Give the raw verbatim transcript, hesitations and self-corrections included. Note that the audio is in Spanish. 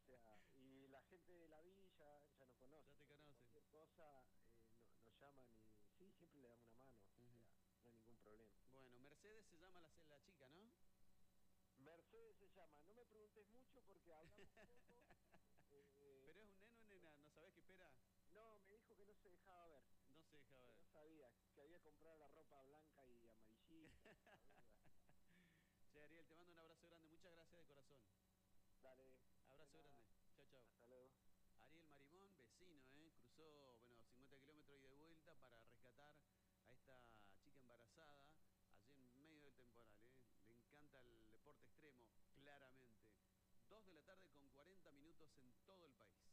sea, y la gente de la villa ya nos conoce, Ya te entonces conocen. cualquier cosa eh, no- nos llaman y sí, siempre le damos una mano, o Ujú. sea, no hay ningún problema. Bueno, Mercedes se llama la, la chica, ¿no? Mercedes se llama, no me preguntes mucho porque hablamos poco. eh, Pero es un neno o nena, ¿no sabés qué espera? no, me dijo que no se dejaba ver, No se deja que ver. no sabía, que había comprado la ropa blanca y amarillita, por la duda. Che, Ariel, te mando un abrazo grande. Muchas gracias de corazón. Dale, de Abrazo nada, grande. Chao, chao. hasta luego. Ariel Marimón, vecino, ¿eh? Cruzó, bueno, cincuenta kilómetros y de vuelta para rescatar a esta chica embarazada allí en medio del temporal, ¿eh? Le encanta el deporte extremo, claramente. Dos de la tarde con cuarenta minutos en todo el país.